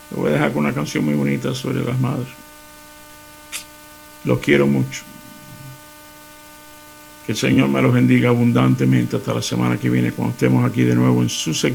Lo voy a dejar con una canción muy bonita sobre las madres. Los quiero mucho. Que el Señor me los bendiga abundantemente hasta la semana que viene, cuando estemos aquí de nuevo en su segmento